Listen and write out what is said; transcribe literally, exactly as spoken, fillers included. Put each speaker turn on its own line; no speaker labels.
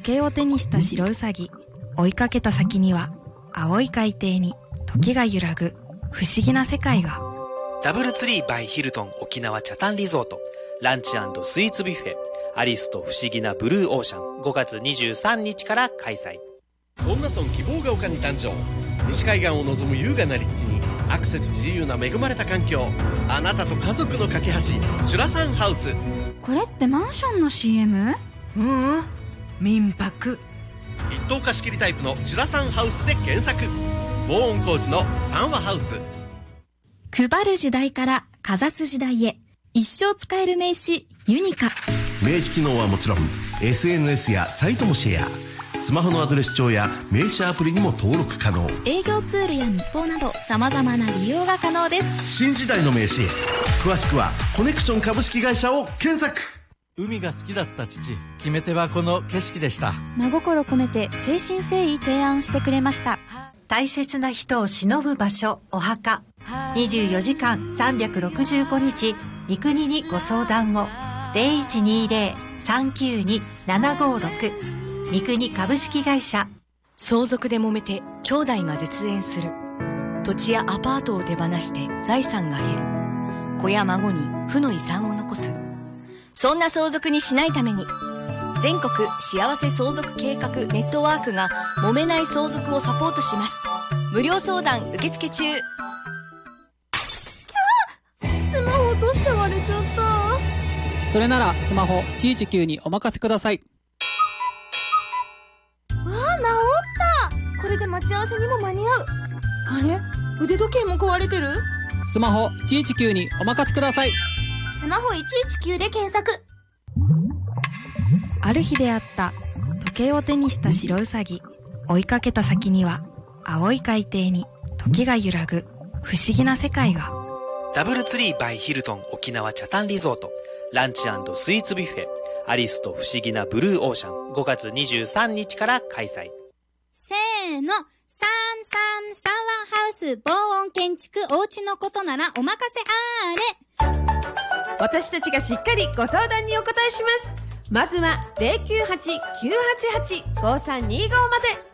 計を手にした白ウサギ。追いかけた先には青い海底に時が揺らぐ不思議な世界が。
ダブルツリーバイヒルトン沖縄チャタンリゾート、ランチ&スイーツビュッフェアリスと不思議なブルーオーシャン、ごがつにじゅうさんにちから開催。恩納村希望が丘に誕生。西海岸を望む優雅な立地にアクセス自由な恵まれた環境。あなたと家族の架け橋、チュラサンハウス。
これってマンションの シーエム？
ううん、民泊。
一棟貸し切りタイプのチュラサンハウスで検索。防音工事の三和ハウス。
配る時代からかざす時代へ、一生使える名刺ユニカ。
名刺機能はもちろん エスエヌエス やサイトもシェア。スマホのアドレス帳や名刺アプリにも登録可能。
営業ツールや日報など様々な利用が可能です。
新時代の名刺へ。詳しくはコネクション株式会社を検索。
海が好きだった父、決め手はこの景色でした。
真心込めて誠心誠意提案してくれました。
大切な人を偲ぶ場所、お墓。にじゅうよじかんさんびゃくろくじゅうごにち、三国にご相談を。 ゼロいちにゼロ さんきゅうに ななごろく 三国株式会社。
相続で揉めて兄弟が絶縁する。土地やアパートを手放して財産が減る。子や孫に負の遺産を残す。そんな相続にしないために、全国幸せ相続計画ネットワークが揉めない相続をサポートします。無料相談受付中。
スマホ落として割れちゃった。
それならスマホいちいちきゅうにお任せください。
わあ、治った。これで待ち合わせにも間に合う。あれ、腕時計も壊れてる。
スマホいちいちきゅうにお任せください。
スマホいちいちきゅうで検索。
ある日であった。時計を手にした白ウサギ。追いかけた先には青い海底に時が揺らぐ不思議な世界が。
ダブルツリーバイヒルトン沖縄チャタンリゾート、ランチ&スイーツビュッフェアリスと不思議なブルーオーシャン、ごがつにじゅうさんにちから開催。
せーの、さんさんさんワンハウス防音建築。お家のことならお任せあーれ。
私たちがしっかりご相談にお答えします。まずは ゼロきゅうはち きゅうはちはち ごさんにご まで。